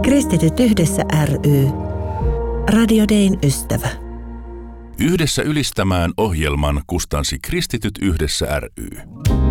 Kristityt yhdessä ry. Radio Dayn ystävä. Yhdessä ylistämään ohjelman kustansi Kristityt yhdessä ry.